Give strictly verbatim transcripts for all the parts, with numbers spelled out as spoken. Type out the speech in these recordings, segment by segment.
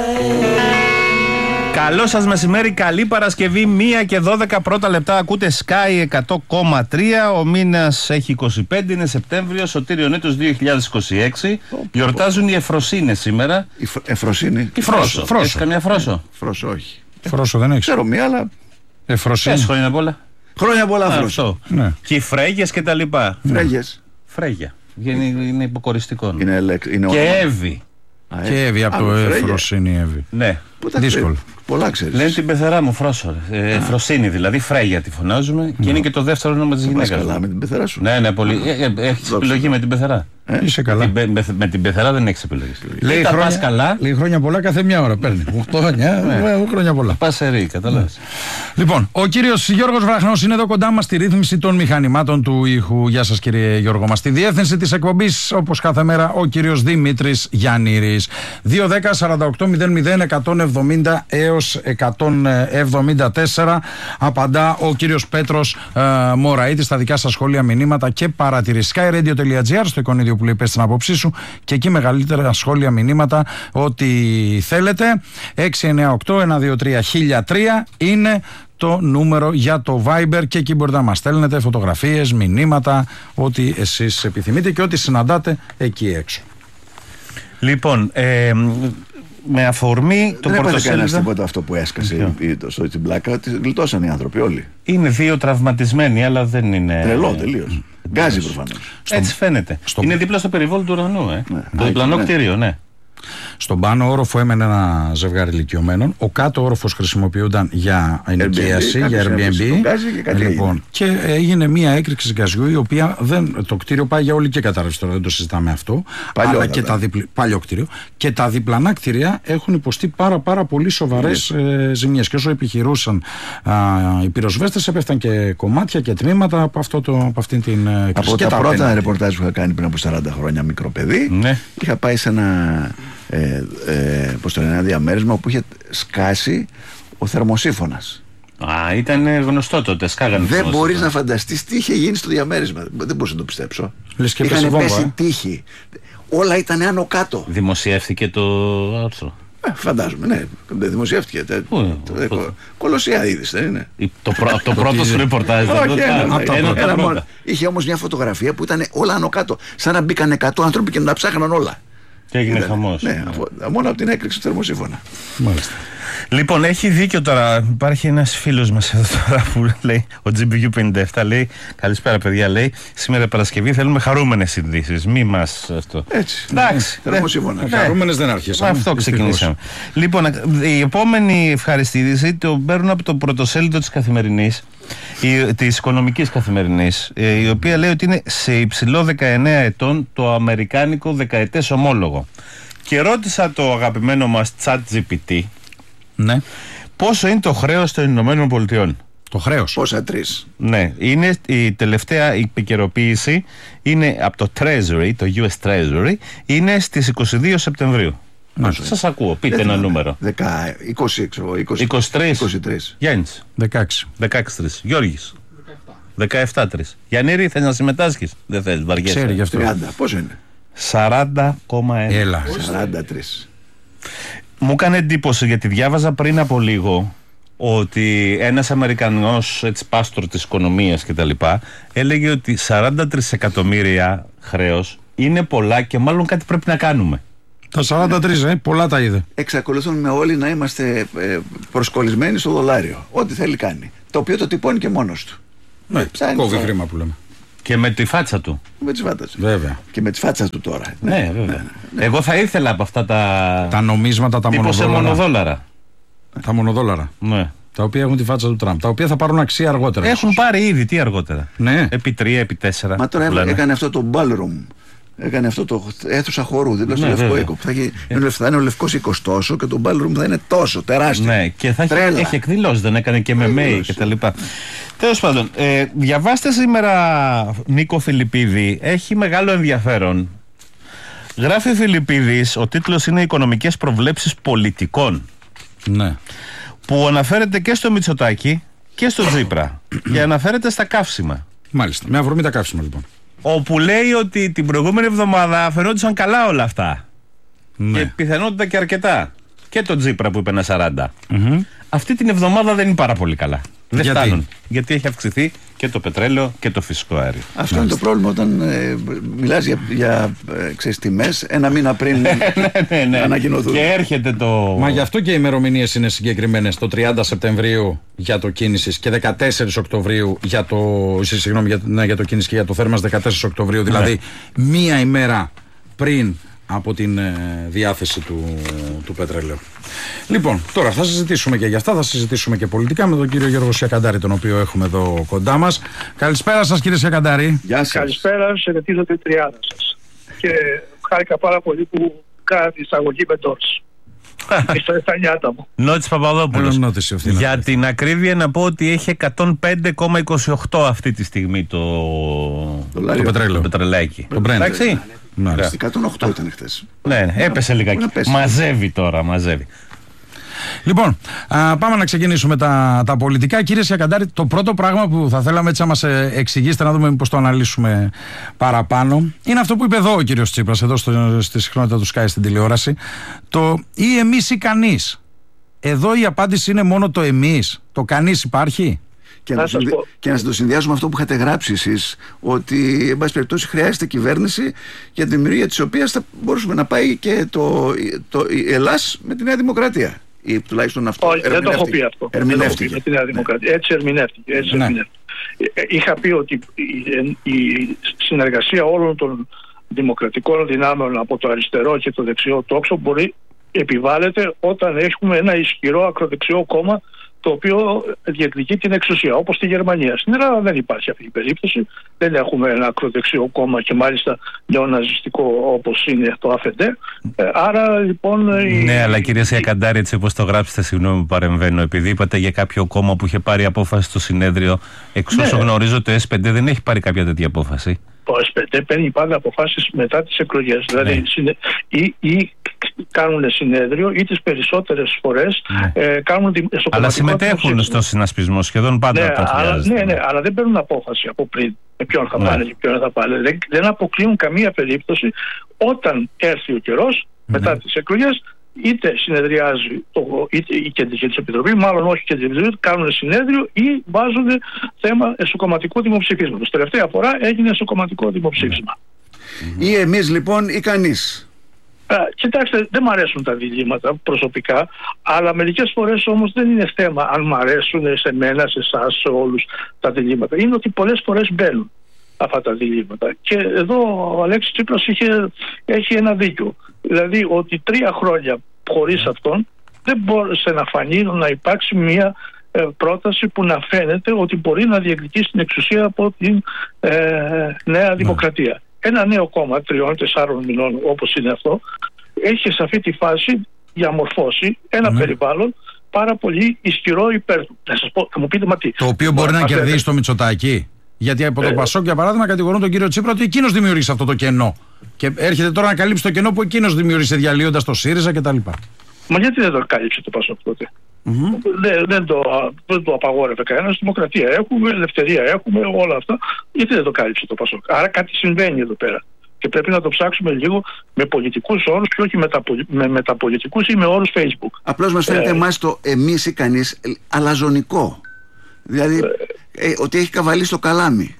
Καλό σας μεσημέρι, καλή Παρασκευή, μία και δώδεκα πρώτα λεπτά, ακούτε Sky εκατό κόμμα τρία, ο μήνας έχει είκοσι πέντε, είναι Σεπτέμβριο, Σωτήριο έτος δύο χιλιάδες είκοσι έξι, γιορτάζουν οι Εφροσύνες σήμερα. Η φ, Εφροσύνη. Η Φρόσο, Φρόσο. έχεις καμιά Φρόσο? Φρόσο όχι. Φρόσο δεν έχεις? Ξέρω μία, αλλά Εφροσύνη. Πες χρόνια πολλά. χρόνια πολλά Α, Φρόσο. αυτό. Ναι. Και οι Φρέγες και τα λοιπά. Φρέγες. Φρέγια, είναι, είναι υποκοριστικό. Είναι, ελεκ- είναι Και όνομα. Εύη. Α, Και ε. Εύη από Α, το Φρέγια. Εφροσύνη Εύη. Ναι. Πού τα Δύσκολο. ξέρεις? Πολλά ξέρεις. Λένε την πεθερά μου Φρόσο. Ε, Εφροσύνη δηλαδή, Φρέγια τη φωνάζουμε, και είναι και το δεύτερο όνομα της Πας γυναίκας. καλά με την πεθερά σου. Ναι, ναι, πολύ. Ε, ε, έχεις επιλογή με την πεθερά. Είσαι καλά. Με, με, με την πεθερά δεν έχεις επιλογή. Λέει τα χρόνια, πας καλά, λέει χρόνια πολλά κάθε μια ώρα. Παίρνει. οκτώ χρόνια, ε, χρόνια πολλά. πας σε ρί, καταλάβεις. Λοιπόν, ο κύριος Γιώργος Βραχνός είναι εδώ κοντά μας στη ρύθμιση των μηχανημάτων του ήχου. Γεια σας κύριε Γιώργο μας. Στη διεύθυνση της εκπομπής, όπως κάθε μέρα, ο κύριος Δημήτρης Γιαννήρης. δύο δέκα σαράντα οκτώ μηδέν μηδέν εκατόν εβδομήντα έως εκατόν εβδομήντα τέσσερα. Απαντά ο κύριος Πέτρος ε, Μωραΐτης στα δικά σας σχόλια, μηνύματα και παρατηρήσεις. sky radio τελεία gr, στο εικονίδιο που λέει πες την άποψή σου, και εκεί μεγαλύτερα σχόλια, μηνύματα, ό,τι θέλετε. έξι εννιά οκτώ ένα δύο τρία χίλια τρία είναι το νούμερο για το Viber, και εκεί μπορείτε να μας στέλνετε φωτογραφίες, μηνύματα, ό,τι εσείς επιθυμείτε και ό,τι συναντάτε εκεί έξω. Λοιπόν, ε, με αφορμή το Δεν έπαθε κανένας πρωτοσέλιδο. τίποτα αυτό που έσκασε η- το- στο- στην πλάκα. Τη γλιτώσαν οι άνθρωποι όλοι. Είναι δύο τραυματισμένοι, αλλά δεν είναι. Τρελό τελείως. Γκάζι προφανώς. Έτσι φαίνεται. στο- Είναι δίπλα στο περιβόλι του ουρανού, ε. Ναι. Το Α, διπλανό ναι. κτίριο, ναι. Στον πάνω όροφο έμενε ένα ζευγάρι ηλικιωμένων. Ο κάτω όροφος χρησιμοποιούνταν για ενοικίαση, Airbnb, για κάποιος έπεσε Airbnb. στον γκάζι και κάτι Λοιπόν, έγινε. και έγινε μία έκρηξη γκαζιού, η οποία δεν, το κτίριο πάει για όλη και κατάρρευση τώρα, δεν το συζητάμε αυτό. Παλιό αλλά θα και ήταν. τα διπλ, παλιό κτίριο. Και τα διπλανά κτίρια έχουν υποστεί πάρα, πάρα πολύ σοβαρές ε, ζημιές. Και όσο επιχειρούσαν α, οι πυροσβέστες, έπεφταν και κομμάτια και τμήματα από, αυτό το, από αυτήν την ε, έκρηξη. Από Και τα πρώτα απέναντι. ρεπορτάζ που είχα κάνει πριν από σαράντα χρόνια, μικρό παιδί, Ναι. είχα πάει σε ένα, ε, ε, πώς το λένε, ένα διαμέρισμα που είχε σκάσει ο θερμοσύφωνας. Α, ήταν γνωστό τότε. Σκάγανε. Δεν τους μπορείς όμως. να φανταστείς τι είχε γίνει στο διαμέρισμα. Δεν μπορούσα να το πιστέψω. Λες και Είχαν έπεσε βόμβα, πέσει ε. τείχοι. Όλα ήταν άνω κάτω. Δημοσιεύθηκε το άρθρο. Ε, φαντάζομαι, ναι. Δεν δημοσιεύτηκε. Τε- Πού είναι, το- πού- ε, πού- Κολοσσιά είδηση, δεν είναι. Η- Το, πρω- το πρώτο σου ρεπορτάζ. δεν Όχι, το- ένα, Α, ένα, από τα ένα από πρώτα. τα ένα μόνο. πρώτα. Είχε όμως μια φωτογραφία που ήταν όλα άνω κάτω. Σαν να μπήκαν εκατό άνθρωποι και να τα ψάχναν όλα. Και έγινε Ήταν- χαμός. Ναι, αφού- μόνο από την έκρηξη του θερμοσύφωνα. Μάλιστα. Λοιπόν, έχει δίκιο τώρα. Υπάρχει ένας φίλος μας εδώ τώρα που λέει, ο τζι μπι γιου πενήντα επτά, λέει: καλησπέρα, παιδιά. Λέει: σήμερα Παρασκευή θέλουμε χαρούμενες ειδήσεις. Μη μας αυτό. Έτσι. Εντάξει. Θερμοσύφωνα. Ναι. Χαρούμενες δεν Με αρχίσαμε. αυτό δυστυχώς. ξεκινήσαμε. Λοιπόν, η επόμενη ευχαριστήριση το παίρνουν από το πρωτοσέλιδο της Καθημερινής, η- της Οικονομικής Καθημερινής, ε, η οποία λέει ότι είναι σε υψηλό δεκαεννέα ετών το αμερικάνικο δεκαετές ομόλογο. Και ρώτησα το αγαπημένο μας ChatGPT Ναι. πόσο είναι το χρέος των Ηνωμένων Πολιτειών. Το χρέος. Πόσα τρεις. Ναι, είναι η τελευταία επικαιροποίηση, είναι από το Treasury, το γιου ες Treasury, είναι στις είκοσι δύο Σεπτεμβρίου. Μάλιστα. Σας ακούω, πείτε Δεν ένα θυμάμαι. νούμερο. Δεκα- είκοσι, ξέρω εγώ, είκοσι. είκοσι τρεις. είκοσι τρεις. Γιάννης, δεκαέξι. δεκαέξι τρεις. Γιώργης, δεκαεπτά τρεις. Γιαννήρη, θες να συμμετάσχεις? Δεν θες, βαριέσαι. Ξέρει γι' αυτό. τριάντα. Πόσο είναι? σαράντα κόμμα ένα. Έλα. σαράντα τρεις. Μου έκανε εντύπωση γιατί διάβαζα πριν από λίγο ότι ένας Αμερικανός έτσι, πάστορ της οικονομίας και τα λοιπά έλεγε ότι σαράντα τρία εκατομμύρια χρέος είναι πολλά και μάλλον κάτι πρέπει να κάνουμε. Τα σαράντα τρία, ε, πολλά τα είδε. Εξακολουθούμε όλοι να είμαστε ε, προσκολλισμένοι στο δολάριο. Ό,τι θέλει κάνει. Το οποίο το τυπώνει και μόνος του. Ναι, ψάχνει κόβει τώρα. χρήμα που λέμε. Και με τη φάτσα του. Με τις φάτσες. Βέβαια. Και με τις φάτσες του τώρα. Ναι, βέβαια. Εγώ θα ήθελα από αυτά τα. Τα νομίσματα, τα τύπο σε μονοδόλαρα. μονοδόλαρα. Τα μονοδόλαρα. Ναι. Τα οποία έχουν τη φάτσα του Τραμπ. Τα οποία θα πάρουν αξία αργότερα. Έχουν πάρει ήδη τι αργότερα. Ναι. Επί τρία, επί τέσσερα. Μα τώρα που λένε. έκανε αυτό το ballroom. Έκανε αυτό το αίθουσα χορού δίπλα στο Ναι, Λευκό βέβαια. Οίκο. Που θα, έχει, είναι, θα είναι ο Λευκός Οίκος τόσο και το ballroom θα είναι τόσο τεράστιο. Ναι, και θα έχει, Τρέλα. έχει εκδηλώσει, δεν έκανε και με mail Εκδηλώσει. και τα λοιπά. Τέλος πάντων, ε, διαβάστε σήμερα Νίκο Φιλιππίδη, έχει μεγάλο ενδιαφέρον. Γράφει ο Φιλιππίδης, ο τίτλος είναι «Οικονομικές προβλέψεις πολιτικών», Ναι. που αναφέρεται και στο Μητσοτάκη και στο Τσίπρα και αναφέρεται στα καύσιμα. Μάλιστα. Με αφορμή τα καύσιμα λοιπόν. Όπου λέει ότι την προηγούμενη εβδομάδα φαινόντουσαν καλά όλα αυτά. Ναι. Και πιθανότητα και αρκετά. και τον Τσίπρα που είπε ένα σαράντα. Mm-hmm. Αυτή την εβδομάδα δεν είναι πάρα πολύ καλά. Δεν Γιατί? φτάνουν. Γιατί έχει αυξηθεί και το πετρέλαιο και το φυσικό αέριο. Αυτό είναι το πρόβλημα όταν ε, μιλάς για, για ε, ξέρεις, τιμές ένα μήνα πριν ναι, ναι, ναι. ανακοινωθούν. Και έρχεται το. Μα γι' αυτό και οι ημερομηνίες είναι συγκεκριμένες. Το τριάντα Σεπτεμβρίου για το κίνησης και δεκατέσσερις Οκτωβρίου για το. Συγγνώμη, για, ναι, για το κίνηση και για το θέρμας δεκατέσσερις Οκτωβρίου. Δηλαδή ναι. μία ημέρα πριν από την ε, διάθεση του, του πετρελαίου. Λοιπόν, τώρα θα συζητήσουμε και για αυτά, θα συζητήσουμε και πολιτικά με τον κύριο Γιώργο Σιακαντάρη, τον οποίο έχουμε εδώ κοντά μας. Καλησπέρα σας, κύριε Σιακαντάρη. Γεια σας. Καλησπέρα, χαιρετίζω την τριάδα σας. Και χάρηκα πάρα πολύ που κάνατε εισαγωγή με τόρς. Στα νιάτα μου. Νότης Παπαδόπουλος. Νότης, για την ακρίβεια να πω ότι έχει εκατόν πέντε κόμμα είκοσι οκτώ αυτή τη στιγμή το, το, το πετρέλαιο. Το πετρελάκι. Το Εντάξει. Ναι. εκατόν οκτώ ήταν χθες. Ναι, έπεσε λιγάκι. Μαζεύει τώρα, μαζεύει. Λοιπόν, α, πάμε να ξεκινήσουμε τα, τα πολιτικά. Κύριε Σιακαντάρη, το πρώτο πράγμα που θα θέλαμε έτσι να μας εξηγήσετε, να δούμε πώς το αναλύσουμε παραπάνω, είναι αυτό που είπε εδώ ο κύριος Τσίπρας, εδώ στο, στη συχνότητα του Sky στην τηλεόραση. Το ή εμείς ή κανείς. Εδώ η απάντηση είναι μόνο το εμείς. Το κανείς υπάρχει. Και να, συνδυ... και να το συνδυάσουμε αυτό που είχατε γράψει εσείς, ότι εν πάση περιπτώσει χρειάζεται κυβέρνηση για τη δημιουργία της οποίας θα μπορούσαμε να πάει και το, το, η Ελλάς με τη Νέα Δημοκρατία. Ή τουλάχιστον αυτό. Όχι, δεν το έχω πει αυτό. Ερμηνεύτηκε. Δεν το έχω πει με τη Νέα Δημοκρατία. Έτσι ερμηνεύτηκε. Έτσι ναι. ερμηνεύτηκε. Είχα πει ότι η, η συνεργασία όλων των δημοκρατικών δυνάμεων από το αριστερό και το δεξιό τόξο μπορεί επιβάλλεται όταν έχουμε ένα ισχυρό ακροδεξιό κόμμα το οποίο διεκδικεί την εξουσία, όπως στη Γερμανία. Στην Ελλάδα δεν υπάρχει αυτή η περίπτωση. Δεν έχουμε ένα ακροδεξιό κόμμα και μάλιστα νεοναζιστικό όπως είναι το ΑΦΕΝΤΕ. Άρα λοιπόν. Ναι, η... αλλά κυρία Σιακαντάρη, έτσι όπως το γράψετε, συγγνώμη που παρεμβαίνω, επειδή είπατε για κάποιο κόμμα που είχε πάρει απόφαση στο συνέδριο, εξ όσο ναι. γνωρίζω το ες πέντε δεν έχει πάρει κάποια τέτοια απόφαση. Το ες πέντε παίρνει πάντα αποφάσεις μετά τις εκλογές. Δηλαδή ναι. συνε... ή, ή κάνουν συνέδριο ή τις περισσότερες φορές ναι. ε, κάνουν εσωκομματικό. Αλλά συμμετέχουν στο συνασπισμό σχεδόν πάντα. Ναι, το αλλά, ναι, ναι, αλλά δεν παίρνουν απόφαση από πριν με ποιον θα ναι. πάνε και ποιον θα πάνε. Δεν, δεν αποκλείουν καμία περίπτωση όταν έρθει ο καιρός ναι. μετά τις εκλογές. Είτε συνεδριάζει το, είτε η Κεντρική της Επιτροπή, μάλλον όχι η Κεντρική της Επιτροπή, κάνουν συνέδριο ή βάζουν θέμα εσωκομματικού δημοψηφίσματος. Τελευταία φορά έγινε εσωκομματικό δημοψήφισμα. Mm-hmm. Ή εμείς λοιπόν ή κανείς. Α, κοιτάξτε, δεν μ' αρέσουν τα διλήμματα προσωπικά, αλλά μερικές φορές όμως δεν είναι θέμα αν μ' αρέσουν σε μένα, σε εσάς, σε όλους τα διλήμματα. Είναι ότι πολλές φορές μπαίνουν αυτά τα διλήμματα. Και εδώ ο Αλέξης Τσίπρας είχε, έχει ένα δίκιο. Δηλαδή ότι τρία χρόνια χωρίς αυτόν δεν μπόρεσε να φανεί να υπάρξει μια ε, πρόταση που να φαίνεται ότι μπορεί να διεκδικήσει την εξουσία από την ε, Νέα Δημοκρατία. Mm. Ένα νέο κόμμα τριών τεσσάρων μηνών όπως είναι αυτό έχει σε αυτή τη φάση διαμορφώσει ένα mm. περιβάλλον πάρα πολύ ισχυρό υπέρ του. Θα σας πω, θα μου πείτε μα τι. Το οποίο μπορεί να κερδίσει το Μητσοτάκη. Γιατί από το ε, Πασόκ, για παράδειγμα, κατηγορούν τον κύριο Τσίπρα ότι εκείνος δημιούργησε αυτό το κενό. Και έρχεται τώρα να καλύψει το κενό που εκείνος δημιούργησε διαλύοντας το ΣΥΡΙΖΑ κτλ. Μα γιατί δεν το κάλυψε το Πασόκ τότε. Mm-hmm. Δεν, δεν, το, δεν το απαγόρευε κανένας. Δημοκρατία έχουμε, ελευθερία έχουμε, όλα αυτά. Γιατί δεν το κάλυψε το Πασόκ. Άρα κάτι συμβαίνει εδώ πέρα. Και πρέπει να το ψάξουμε λίγο με πολιτικούς όρους και όχι μεταπολι... με μεταπολιτικούς ή με όρους Facebook. Απλώς μας φαίνεται ε, εμάς το εμείς ή κανείς αλαζονικό. Δηλαδή ε, ε, ότι έχει καβαλήσει το καλάμι.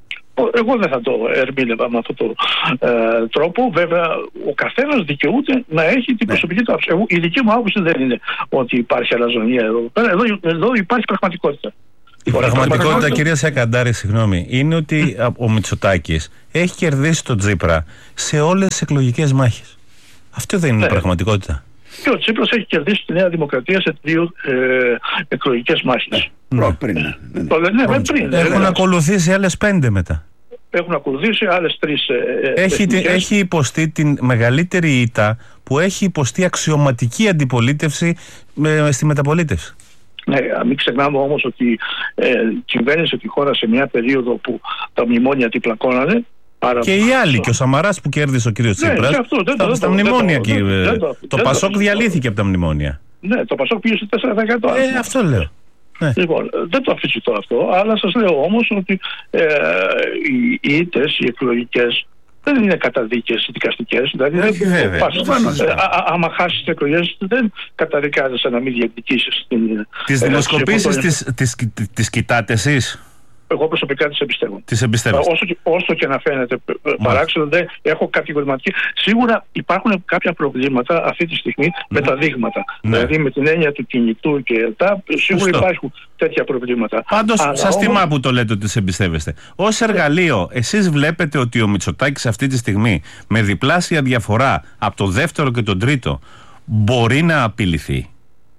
Εγώ δεν θα το ερμήνευα με αυτόν τον ε, τρόπο. Βέβαια, ο καθένας δικαιούται να έχει την προσωπική του άποψη. Η δική μου άποψη δεν είναι ότι υπάρχει αλαζονία εδώ. Εδώ, εδώ υπάρχει πραγματικότητα. Η πραγματικότητα, κυρία Σιακαντάρη, συγγνώμη, είναι ότι ο Μητσοτάκης έχει κερδίσει τον Τσίπρα σε όλες τις εκλογικές μάχες. Αυτό δεν είναι η πραγματικότητα. Και ο Τσίπρας έχει κερδίσει τη Νέα Δημοκρατία σε δύο ε, εκλογικές μάχες. Ναι, πριν. Ναι, ναι. ναι, πριν. Έχουν ακολουθήσει άλλες πέντε μετά. Έχουν ακολουθήσει άλλες τρεις. Ε, έχει, έχει υποστεί την μεγαλύτερη ήττα που έχει υποστεί αξιωματική αντιπολίτευση με, στη μεταπολίτευση. Ναι, μην ξεχνάμε όμως ότι ε, κυβέρνησε τη χώρα σε μια περίοδο που τα μνημόνια τι πλακώνανε. Άρα και οι άλλοι, και ο Σαμαράς που κέρδισε ο κύριος Τσίπρας, ναι, στα μνημόνια εκεί. Το Πασόκ διαλύθηκε από τα μνημόνια. Ναι, το Πασόκ πήγε στο τέσσερα τοις εκατό. Ε, αυτό λέω. Ναι. Λοιπόν, δεν το αφήσω αυτό, αλλά σας λέω όμως ότι ε, οι ήττες, οι εκλογικές, δεν είναι καταδίκες δικαστικές. Δηλαδή, όχι, δεν βέβαια. πας, ε, α, άμα χάσεις τις εκλογές, δεν καταδικάζεσαι να μην διεκδικήσεις την. Τις ε, δημοσκοπήσεις τις, τις, τις, τις κοιτάτε εσείς? Εγώ προσωπικά τις εμπιστεύω. Τις εμπιστεύεστε? Όσο, όσο και να φαίνεται παράξενο, δεν έχω κατηγορηματική. Σίγουρα υπάρχουν κάποια προβλήματα αυτή τη στιγμή ναι. με τα δείγματα. Ναι. Δηλαδή με την έννοια του κινητού και τα. Σίγουρα υπάρχουν τέτοια προβλήματα. Πάντως, σας όμως... τιμά που το λέτε ότι τις εμπιστεύεστε. Ως εργαλείο, εσείς βλέπετε ότι ο Μητσοτάκης αυτή τη στιγμή με διπλάσια διαφορά από το δεύτερο και τον τρίτο μπορεί να απειληθεί?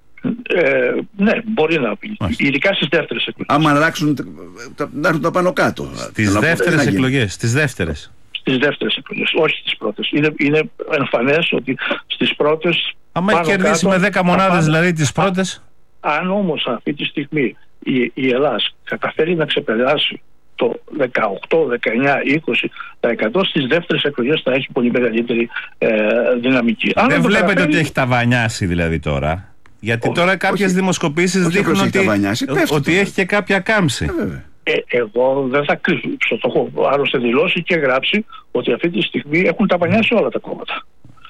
Ε, ναι, μπορεί να πει. Ειδικά στις δεύτερες εκλογές. Άμα αλλάξουν, να έρθουν τα πάνω κάτω. Στις δεύτερες εκλογές. Στις δεύτερες. Στις δεύτερες εκλογές, όχι στις πρώτες. Είναι, είναι εμφανές ότι στις πρώτες. Άμα έχει κερδίσει με δέκα μονάδες δηλαδή τις πρώτες. Αν όμως αυτή τη στιγμή η, η Ελλάδα καταφέρει να ξεπεράσει το δεκαοκτώ, δεκαεννιά, είκοσι τοις εκατό στις δεύτερες εκλογές θα έχει πολύ μεγαλύτερη ε, δυναμική. Δεν, δεν βλέπετε καταφέρει... ότι έχει ταβανιάσει δηλαδή τώρα? Γιατί όχι, τώρα κάποιες δημοσκοπήσεις δείχνουν ότι, ότι έχει και κάποια κάμψη. Ε, εγώ δεν θα κρύψω. Το έχω άλλωστε δηλώσει και γράψει ότι αυτή τη στιγμή έχουν ταβανιάσει όλα τα κόμματα.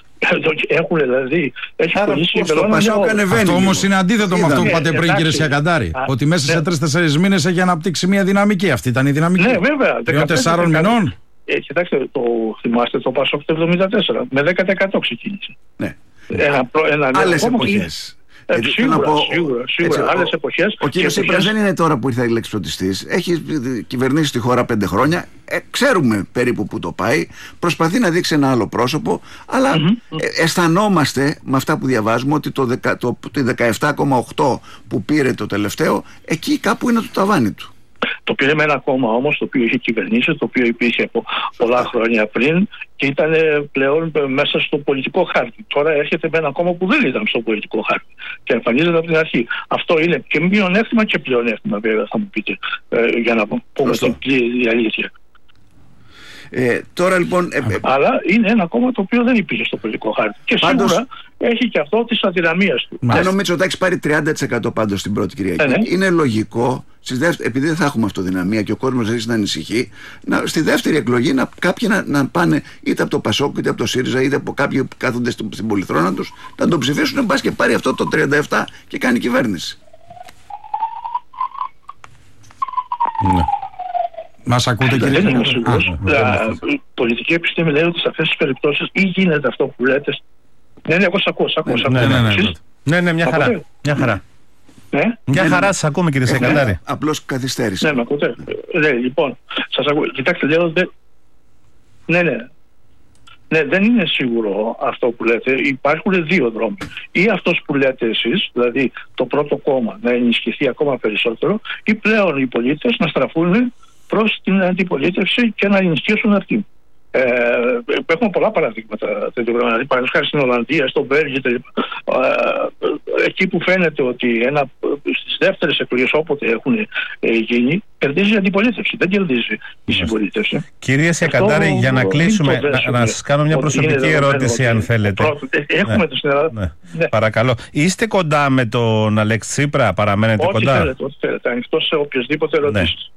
Έχουν δηλαδή. Έχει κολλήσει το Πασόκ ανεβαίνει. Αυτό όμως είναι αντίθετο με αυτό που είπατε πριν, κύριε Σιακαντάρη. Ότι μέσα σε τρεις-τέσσερις μήνες έχει αναπτύξει μια δυναμική. Αυτή ήταν η δυναμική. Ναι, βέβαια. Τριών τεσσάρων μηνών. Ε, κοιτάξτε, το θυμάστε το Πασόκ το εβδομήντα τέσσερα. Με δέκα τοις εκατό ξεκίνησε. Ναι. Ένα, ένα άλλες εποχές. Ε, σίγουρα, πω, σίγουρα, σίγουρα. Άλλες εποχές. Ο κύριος Τσίπρας δεν είναι τώρα που ήρθε η λέξη πρωτιστής. Έχει κυβερνήσει τη χώρα πέντε χρόνια. Ε, ξέρουμε περίπου που το πάει. Προσπαθεί να δείξει ένα άλλο πρόσωπο. Αλλά mm-hmm. ε, αισθανόμαστε με αυτά που διαβάζουμε ότι το, δεκα, το, το δεκαεπτά κόμμα οκτώ που πήρε το τελευταίο, εκεί κάπου είναι το ταβάνι του. Το πήρε με ένα κόμμα όμως το οποίο είχε κυβερνήσει, το οποίο υπήρχε από πολλά χρόνια πριν και ήταν πλέον μέσα στο πολιτικό χάρτη. Τώρα έρχεται με ένα κόμμα που δεν ήταν στο πολιτικό χάρτη και εμφανίζεται από την αρχή. Αυτό είναι και μειονέκτημα και πλεονέκτημα, βέβαια, θα μου πείτε, ε, για να πούμε την πλήρη αλήθεια. Ε, τώρα λοιπόν. Ε, ε, Αλλά είναι ένα κόμμα το οποίο δεν υπήρχε στο πολιτικό χάρτη. Και πάντως, σίγουρα έχει και αυτό τις αδυναμίες του. Αν ο Μητσοτάκης πάρει τριάντα τοις εκατό πάντως στην πρώτη Κυριακή, ε, ναι. είναι λογικό, στις δεύτερες, επειδή δεν θα έχουμε αυτοδυναμία και ο κόσμος δεν να ανησυχεί, να, στη δεύτερη εκλογή να, κάποιοι να, να πάνε είτε από το Πασόκ, είτε από το ΣΥΡΙΖΑ, είτε από κάποιοι που κάθονται στην, στην πολυθρόνα τους, να τον ψηφίσουν, μπας και πάρει αυτό το τριάντα επτά και κάνει κυβέρνηση. Ναι. Μας ακούτε, κύριε? Δεν είμαι σίγουρος. Η πολιτική επιστήμη λέει ότι σε αυτές τις περιπτώσεις ή γίνεται αυτό που λέτε. Ναι, ναι, εγώ σας ακούω. Ναι, ναι, ναι, ναι, ναι, μια χαρά. Μια χαρά. Ναι. Μια χαρά σας ακούμε, κύριε Σιακαντάρη. Απλώς καθυστέρησε. Ναι, με ακούτε. Ναι, λοιπόν, σας ακούω. Κοιτάξτε, λέω. Ναι, ναι. Ναι, δεν είναι σίγουρο αυτό που λέτε. Υπάρχουν δύο δρόμοι. Ή αυτός που λέτε εσείς, δηλαδή το πρώτο κόμμα να ενισχυθεί ακόμα περισσότερο, ή πλέον οι πολίτες να στραφούν προς την αντιπολίτευση και να ενισχύσουν αυτή. Ε, έχουμε πολλά παραδείγματα. Παραδείγματος χάρη στην Ολλανδία, στο Βέλγιο, ε, εκεί που φαίνεται ότι ένα, στις δεύτερες εκλογές όποτε έχουν ε, γίνει, κερδίζει η αντιπολίτευση, δεν κερδίζει η συμπολίτευση. Κύριε Σιακαντάρη, για να κλείσουμε, να, να σας κάνω μια προσωπική ερώτηση, αν θέλετε. Πρώτο, έχουμε ναι, το στην Ελλάδα. Ναι. Ναι. Παρακαλώ. Είστε κοντά με τον Αλέξη Τσίπρα, παραμένετε ό,τι κοντά? Θέλετε, ό,τι θέλετε, ανοιχτό σε οποιασδήποτε ερωτήσεις. Ναι.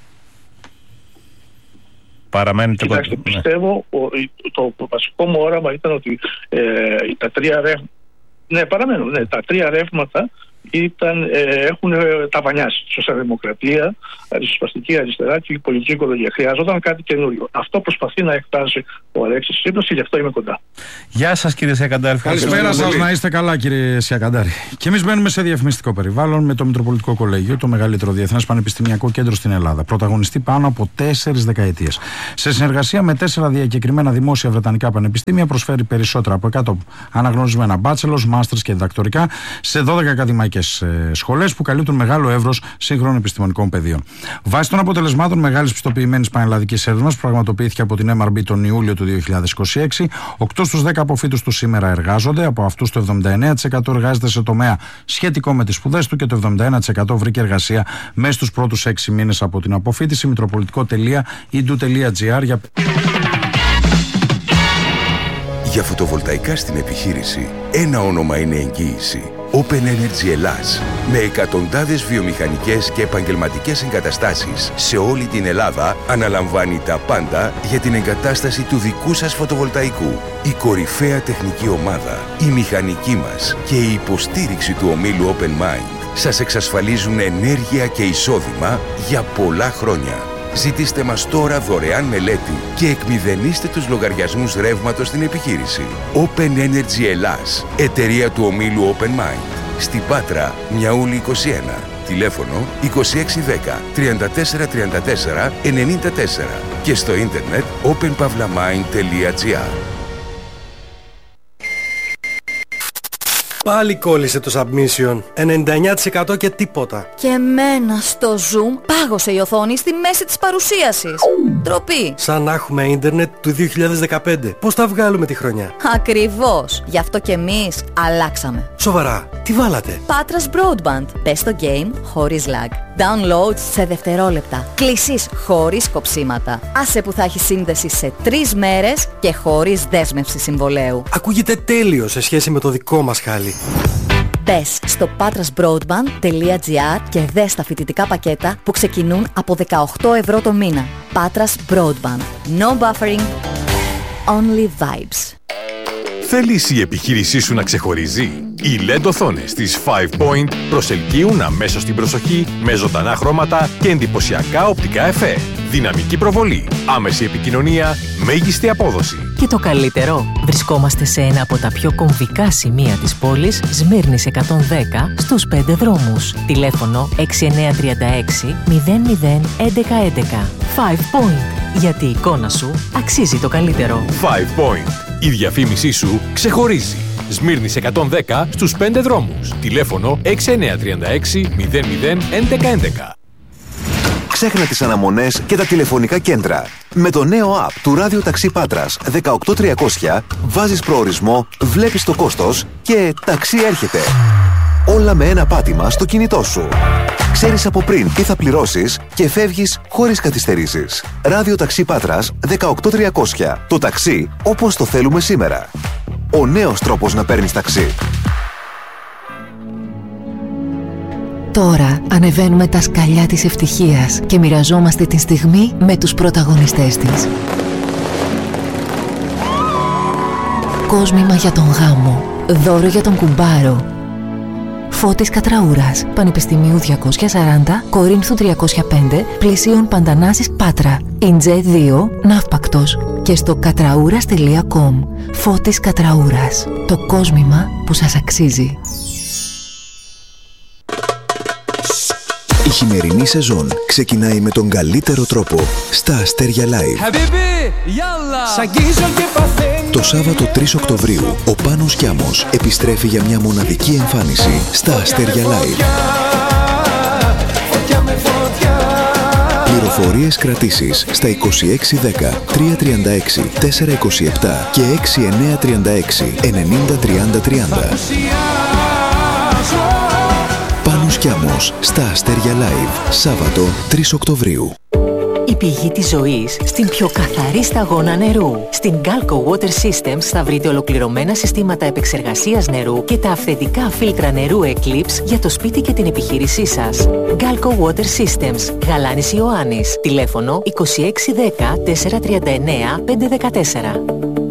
Παραμένετε Κοιτάξτε, κοντά. πιστεύω ότι το, το βασικό μου όραμα ήταν ότι ε, τα τρία ρεύματα. Ναι, παραμένουν. Ναι, τα τρία ρεύματα ήταν, ε, έχουν ε, ταβανιάσει. Σοσιαλδημοκρατία, ριζοσπαστική αριστερά και η πολιτική οικολογία. Χρειαζόταν κάτι καινούριο. Αυτό προσπαθεί να εκφράσει ο Αλέξης Τσίπρας και γι' αυτό είμαι κοντά. Γεια σας, κύριε Σιακαντάρη. Καλησπέρα σας, να είστε καλά, κύριε Σιακαντάρη. Και εμείς μένουμε σε διαφημιστικό περιβάλλον με το Μητροπολιτικό Κολέγιο, το μεγαλύτερο διεθνές πανεπιστημιακό κέντρο στην Ελλάδα. Πρωταγωνιστεί πάνω από τέσσερις δεκαετίες. Σε συνεργασία με τέσσερα διακεκριμένα δημόσια βρετανικά πανεπιστήμια, προσφέρει περισσότερα από εκατό αναγνωρισμένα bachelors, masters και διδακτορικά σε δώδεκα ακαδημαϊκές σχολές που καλύπτουν μεγάλο εύρος σύγχρονων επιστημονικών πεδίων. Βάσει των αποτελεσμάτων μεγάλης πιστοποιημένης πανελλαδικής έρευνας που πραγματοποιήθηκε από την εμ αρ μπι τον Ιούλιο του δύο χιλιάδες είκοσι έξι, οκτώ στους δέκα αποφύτους του σήμερα εργάζονται. Από αυτούς το εβδομήντα εννέα τοις εκατό εργάζεται σε τομέα σχετικό με τις σπουδές του και το εβδομήντα ένα τοις εκατό βρήκε εργασία μέσα στους πρώτους έξι μήνες από την αποφύτιση. Μητροπολιτικό τελεία ι ντι γιου τελεία τζι άρ για... Για φωτοβολταϊκά στην επιχείρηση, ένα όνομα είναι εγγύηση. Open Energy Ελλάς, με εκατοντάδες βιομηχανικές και επαγγελματικές εγκαταστάσεις σε όλη την Ελλάδα, αναλαμβάνει τα πάντα για την εγκατάσταση του δικού σας φωτοβολταϊκού. Η κορυφαία τεχνική ομάδα, η μηχανική μας και η υποστήριξη του ομίλου Open Mind σας εξασφαλίζουν ενέργεια και εισόδημα για πολλά χρόνια. Ζητήστε μας τώρα δωρεάν μελέτη και εκμηδενίστε τους λογαριασμούς ρεύματος στην επιχείρηση. Open Energy Ελλάς, εταιρεία του ομίλου Open Mind. Στην Πάτρα, Μιαούλη είκοσι ένα. Τηλέφωνο είκοσι έξι δέκα τριάντα τέσσερα τριάντα τέσσερα ενενήντα τέσσερα και στο ίντερνετ open pavlamind τελεία gr. Πάλι κόλλησε το submission. ενενήντα εννιά τοις εκατό και τίποτα. Και εμένα στο Zoom πάγωσε η οθόνη στη μέση της παρουσίασης. Ντροπή. Σαν να έχουμε ίντερνετ του δύο χιλιάδες δεκαπέντε. Πώς τα βγάλουμε τη χρονιά? Ακριβώς. Γι' αυτό και εμείς αλλάξαμε. Σοβαρά, τι βάλατε? Patras Broadband. Πες το game χωρίς lag. Downloads σε δευτερόλεπτα. Κλήσεις χωρίς κοψίματα. Άσε που θα έχει σύνδεση σε τρεις μέρες και χωρίς δέσμευση συμβολέου. Ακούγεται τέλειο σε σχέση με το δικό μας χάλι. Μπες στο patras broadband τελεία gr και δες τα φοιτητικά πακέτα που ξεκινούν από δεκαοκτώ ευρώ το μήνα. Patras Broadband. No buffering. Only vibes. Θέλεις η επιχείρησή σου να ξεχωρίζει? Οι ελ ι ντι οθόνες της Five Point προσελκύουν αμέσως την προσοχή με ζωντανά χρώματα και εντυπωσιακά οπτικά εφέ. Δυναμική προβολή, άμεση επικοινωνία, μέγιστη απόδοση. Και το καλύτερο, βρισκόμαστε σε ένα από τα πιο κομβικά σημεία της πόλης, Σμύρνης εκατόν δέκα, στους πέντε δρόμους. Τηλέφωνο έξι εννιά τρία έξι μηδέν μηδέν έντεκα έντεκα. Five Point. Γιατί η εικόνα σου αξίζει το καλύτερο. Five Point. Η διαφήμισή σου ξεχωρίζει. Σμύρνης εκατόν δέκα στους πέντε δρόμους. Τηλέφωνο έξι εννιά τρία έξι μηδέν μηδέν έντεκα έντεκα. Ξέχνα τις αναμονές και τα τηλεφωνικά κέντρα. Με το νέο app του Ράδιο Ταξί Πάτρας δεκαοκτώ τριακόσια βάζεις προορισμό, βλέπεις το κόστος και ταξί έρχεται. Όλα με ένα πάτημα στο κινητό σου. Ξέρεις από πριν τι θα πληρώσεις και φεύγεις χωρίς καθυστερήσεις. Ράδιο Ταξί Πάτρας δεκαοκτώ τριακόσια. Το ταξί όπως το θέλουμε σήμερα. Ο νέος τρόπος να παίρνεις ταξί. Τώρα ανεβαίνουμε τα σκαλιά της ευτυχίας και μοιραζόμαστε τη στιγμή με τους πρωταγωνιστές της. Κόσμημα για τον γάμο. Δώρο για τον κουμπάρο. Φώτης Κατραούρας, Πανεπιστημίου διακόσια σαράντα, Κορίνθου τριακόσια πέντε, Πλησίων Παντανάσης Πάτρα. Ιντζέ δύο, Ναύπακτος. Και στο κατραούρας τελεία κομ. Φώτης Κατραούρας. Το κόσμημα που σας αξίζει. Η χειμερινή σεζόν ξεκινάει με τον καλύτερο τρόπο στα Αστέρια Live. Το Σάββατο τρεις Οκτωβρίου ο Πάνος Κιάμος επιστρέφει για μια μοναδική εμφάνιση στα Αστέρια Live. Πληροφορίες κρατήσεις στα είκοσι έξι δέκα τριακόσια τριάντα έξι τετρακόσια είκοσι επτά και έξι εννιά τρία έξι ενενήντα τριάντα τριάντα. Πάνος Κιάμος στα Αστέρια Live, Σάββατο τρεις Οκτωβρίου. Η πηγή της ζωής στην πιο καθαρή σταγόνα νερού. Στην Galco Water Systems θα βρείτε ολοκληρωμένα συστήματα επεξεργασίας νερού και τα αυθεντικά φίλτρα νερού Eclipse για το σπίτι και την επιχείρησή σας. Galco Water Systems, Γαλάνης Ιωάννης. Τηλέφωνο είκοσι έξι δέκα τετρακόσια τριάντα εννέα πεντακόσια δεκατέσσερα.